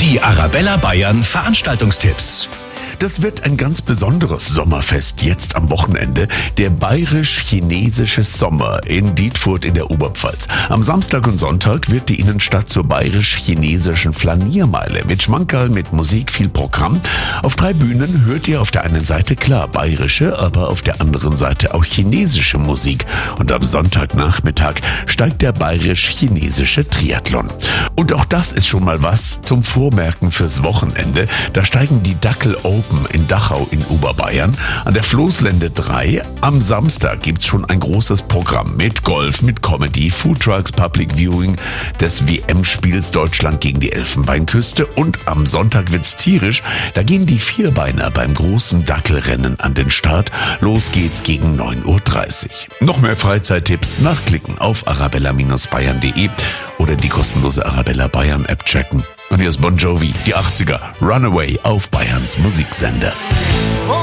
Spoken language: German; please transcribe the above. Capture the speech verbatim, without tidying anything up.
Die Arabella Bayern Veranstaltungstipps. Das wird ein ganz besonderes Sommerfest jetzt am Wochenende. Der bayerisch-chinesische Sommer in Dietfurt in der Oberpfalz. Am Samstag und Sonntag wird die Innenstadt zur bayerisch-chinesischen Flaniermeile. Mit Schmankerl, mit Musik, viel Programm. Auf drei Bühnen hört ihr auf der einen Seite klar bayerische, aber auf der anderen Seite auch chinesische Musik. Und am Sonntagnachmittag steigt der bayerisch-chinesische Triathlon. Und auch das ist schon mal was zum Vormerken fürs Wochenende. Da steigen die Dackel Open in Dachau in Oberbayern an der Floßlände drei. Am Samstag gibt's schon ein großes Programm mit Golf, mit Comedy, Foodtrucks, Public Viewing des W M-Spiels Deutschland gegen die Elfenbeinküste. Und am Sonntag wird's tierisch. Da gehen die Vierbeiner beim großen Dackelrennen an den Start. Los geht's gegen neun Uhr dreißig. Noch mehr Freizeittipps nachklicken auf arabella Bindestrich bayern punkt de oder die kostenlose Arabella Bayern App checken. Und hier ist Bon Jovi, die achtziger, Runaway auf Bayerns Musiksender.